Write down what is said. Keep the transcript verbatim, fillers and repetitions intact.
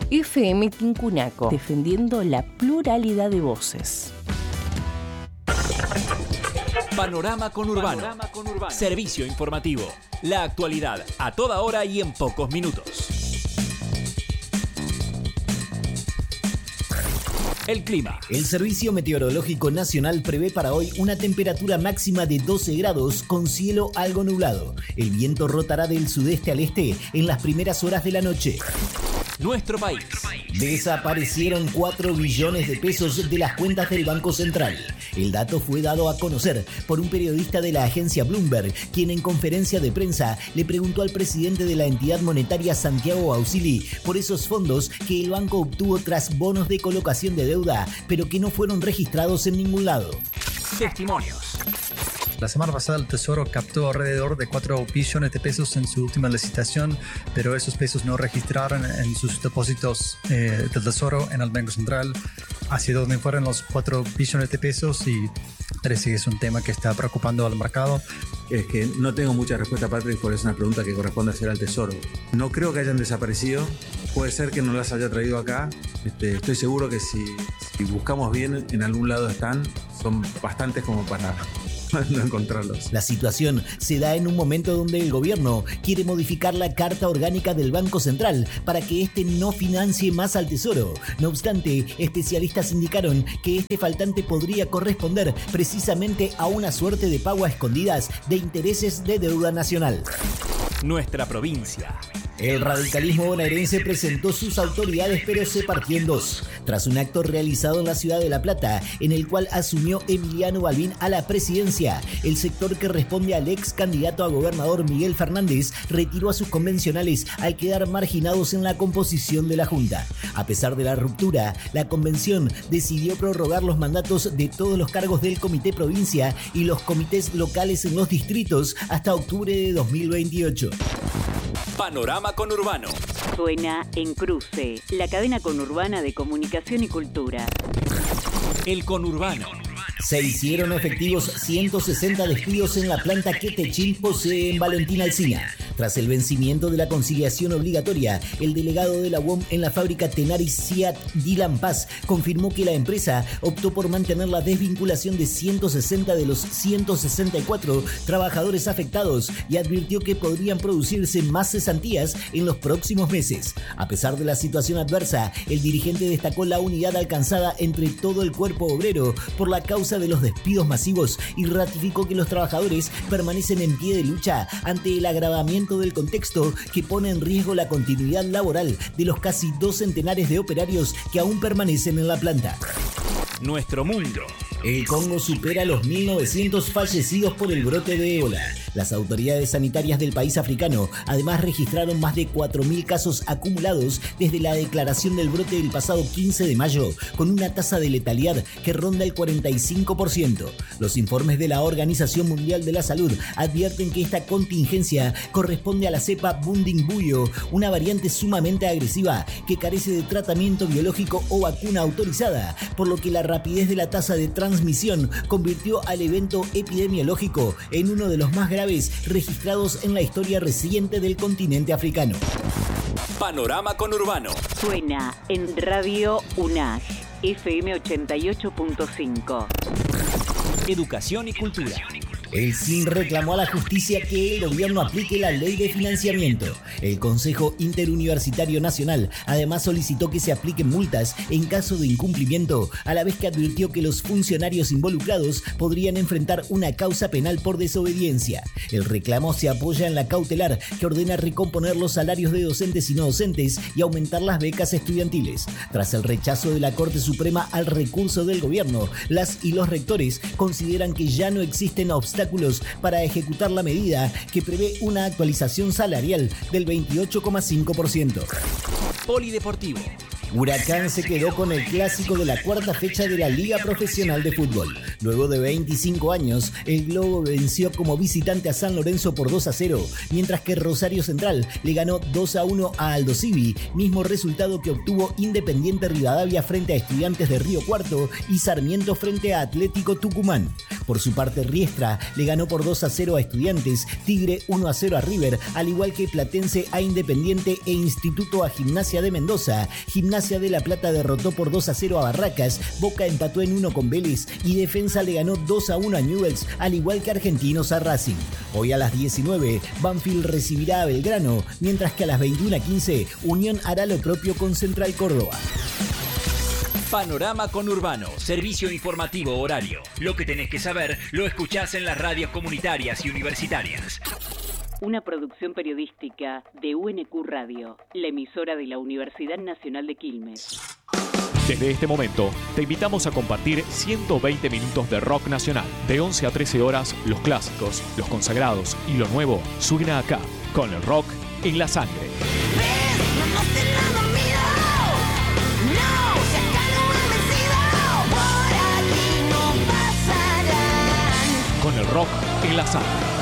F M Tincunaco, defendiendo la pluralidad de voces. Panorama Conurbano. Panorama Conurbano. Servicio informativo. La actualidad a toda hora y en pocos minutos. El clima. El Servicio Meteorológico Nacional prevé para hoy una temperatura máxima de doce grados con cielo algo nublado. El viento rotará del sudeste al este en las primeras horas de la noche. Nuestro país. Desaparecieron cuatro billones de pesos de las cuentas del Banco Central. El dato fue dado a conocer por un periodista de la agencia Bloomberg, quien en conferencia de prensa le preguntó al presidente de la entidad monetaria, Santiago Ausili, por esos fondos que el banco obtuvo tras bonos de colocación de deuda, pero que no fueron registrados en ningún lado. Testimonios. La semana pasada el Tesoro captó alrededor de cuatro billones de pesos en su última licitación, pero esos pesos no registraron en sus depósitos eh, del Tesoro en el Banco Central. Hacia dónde fueron los cuatro billones de pesos y parece que es un tema que está preocupando al mercado. Es que no tengo mucha respuesta, Patrick, porque es una pregunta que corresponde hacer al Tesoro. No creo que hayan desaparecido. Puede ser que no las haya traído acá. Este, estoy seguro que si, si buscamos bien, en algún lado están. Son bastantes como para no encontrarlos. La situación se da en un momento donde el gobierno quiere modificar la Carta Orgánica del Banco Central para que éste no financie más al Tesoro. No obstante, especialistas indicaron que este faltante podría corresponder precisamente a una suerte de pago a escondidas de intereses de deuda nacional. Nuestra provincia. El radicalismo bonaerense presentó sus autoridades, pero se partió en dos. Tras un acto realizado en la ciudad de La Plata, en el cual asumió Emiliano Balbín a la presidencia, el sector que responde al ex candidato a gobernador Miguel Fernández retiró a sus convencionales al quedar marginados en la composición de la Junta. A pesar de la ruptura, la convención decidió prorrogar los mandatos de todos los cargos del Comité Provincia y los comités locales en los distritos hasta octubre de dos mil veintiocho. Panorama Conurbano. Suena en Cruce, la cadena conurbana de comunicación y cultura. El Conurbano. Se hicieron efectivos ciento sesenta despidos en la planta que Techil posee en Valentín Alsina. Tras el vencimiento de la conciliación obligatoria, el delegado de la U O M en la fábrica Tenaris Seat, Dylan Paz, confirmó que la empresa optó por mantener la desvinculación de ciento sesenta de los ciento sesenta y cuatro trabajadores afectados y advirtió que podrían producirse más cesantías en los próximos meses. A pesar de la situación adversa, el dirigente destacó la unidad alcanzada entre todo el cuerpo obrero por la causa de los despidos masivos y ratificó que los trabajadores permanecen en pie de lucha ante el agravamiento del contexto que pone en riesgo la continuidad laboral de los casi dos centenares de operarios que aún permanecen en la planta. Nuestro mundo. El Congo supera los mil novecientos fallecidos por el brote de ébola. Las autoridades sanitarias del país africano además registraron más de cuatro mil casos acumulados desde la declaración del brote del pasado quince de mayo, con una tasa de letalidad que ronda el cuarenta y cinco por ciento. Los informes de la Organización Mundial de la Salud advierten que esta contingencia corresponde a la cepa Bundibugyo, una variante sumamente agresiva que carece de tratamiento biológico o vacuna autorizada, por lo que la rapidez de la tasa de transmisión convirtió al evento epidemiológico en uno de los más graves registrados en la historia reciente del continente africano. Panorama Conurbano. Suena en Radio UNAG, F M ochenta y ocho punto cinco. Educación y cultura. El S I N reclamó a la justicia que el gobierno aplique la ley de financiamiento. El Consejo Interuniversitario Nacional además solicitó que se apliquen multas en caso de incumplimiento, a la vez que advirtió que los funcionarios involucrados podrían enfrentar una causa penal por desobediencia. El reclamo se apoya en la cautelar que ordena recomponer los salarios de docentes y no docentes y aumentar las becas estudiantiles. Tras el rechazo de la Corte Suprema al recurso del gobierno, las y los rectores consideran que ya no existen obstáculos para ejecutar la medida que prevé una actualización salarial del veintiocho coma cinco por ciento. Polideportivo. Huracán se quedó con el clásico de la cuarta fecha de la Liga Profesional de Fútbol. Luego de veinticinco años, el Globo venció como visitante a San Lorenzo por dos a cero, mientras que Rosario Central le ganó dos a uno a Aldosivi, mismo resultado que obtuvo Independiente Rivadavia frente a Estudiantes de Río Cuarto y Sarmiento frente a Atlético Tucumán. Por su parte, Riestra le ganó por dos a cero a Estudiantes, Tigre uno a cero a River, al igual que Platense a Independiente e Instituto a Gimnasia de Mendoza. Gimnasia de La Plata derrotó por dos a cero a Barracas, Boca empató en uno con Vélez y Defensa le ganó dos a uno a Newell's, al igual que Argentinos a Racing. Hoy a las diecinueve, Banfield recibirá a Belgrano, mientras que a las veintiuna quince, Unión hará lo propio con Central Córdoba. Panorama Conurbano, servicio informativo horario. Lo que tenés que saber lo escuchás en las radios comunitarias y universitarias. Una producción periodística de U N Q Radio, la emisora de la Universidad Nacional de Quilmes. Desde este momento, te invitamos a compartir ciento veinte minutos de rock nacional. De once a trece horas, los clásicos, los consagrados y lo nuevo suena acá, con el rock en la sangre. Con el rock en la sangre.